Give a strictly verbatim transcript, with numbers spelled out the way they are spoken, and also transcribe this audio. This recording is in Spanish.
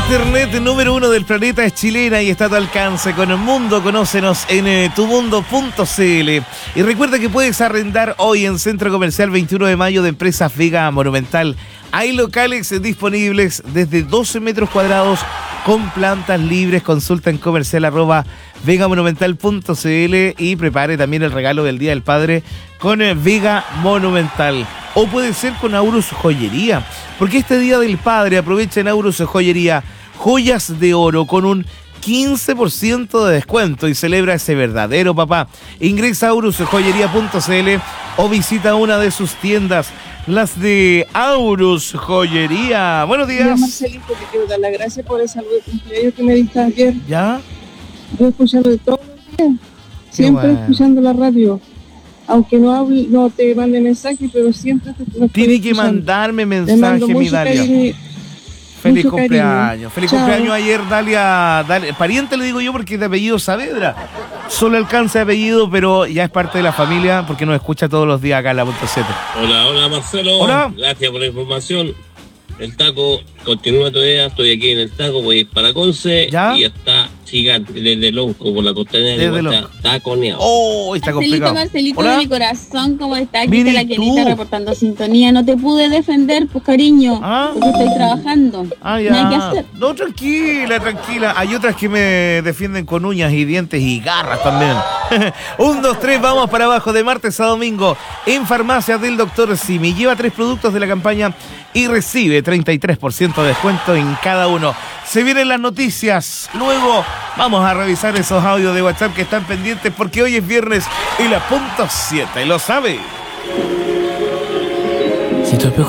internet número uno del planeta es chilena y está a tu alcance. Con el mundo, conócenos en eh, tumundo punto cl. Y recuerda que puedes arrendar hoy en Centro Comercial veintiuno de mayo de Empresas Vega Monumental. Hay locales disponibles desde doce metros cuadrados con plantas libres. Consulta en comercial arroba vegamonumental punto cl y prepare también el regalo del Día del Padre con eh, Vega Monumental. O puede ser con Aurus Joyería, porque este Día del Padre aprovecha en Aurus Joyería joyas de oro con un quince por ciento de descuento y celebra ese verdadero papá. Ingresa a aurus joyería punto cl o visita una de sus tiendas, las de Aurus Joyería. Buenos días. Mira, Marcelito, te quiero dar las gracias por el saludo de cumpleaños que me diste ayer. ¿Ya? Yo escuchando de todos los días, siempre bueno. escuchando la radio. Aunque no hable, no te mande mensaje, pero siempre te lo estoy Tiene que escuchando. mandarme Te mando mensaje, mi mucho Dalia. cariño. Feliz mucho cumpleaños. cariño. Feliz Chao. cumpleaños ayer, Dalia, Dalia. Pariente le digo yo porque es de apellido Saavedra. Solo alcanza de apellido, pero ya es parte de la familia porque nos escucha todos los días acá en la punto siete. Hola, hola Marcelo. Hola. Gracias por la información. El taco continúa todavía, estoy aquí en el taco, voy a ir para Conce. ¿Ya? Y está gigante, desde Lonco, por la costanera, Desde está Lonco. taconeado. Oh, está Marcelito, complicado. Marcelito Hola. de mi corazón, ¿cómo estás? Aquí Mire, está la Kenita tú. reportando sintonía. No te pude defender, pues cariño, Ah. porque estoy trabajando. Ah, ya. Nada que hacer. No, tranquila, tranquila. Hay otras que me defienden con uñas y dientes y garras también. Un, dos, tres, vamos para abajo de martes a domingo en Farmacias del Doctor Simi. Lleva tres productos de la campaña y recibe treinta y tres por ciento de descuento en cada uno. Se vienen las noticias. Luego vamos a revisar esos audios de WhatsApp que están pendientes porque hoy es viernes y la punto siete. ¿Lo sabe? Si tu espejo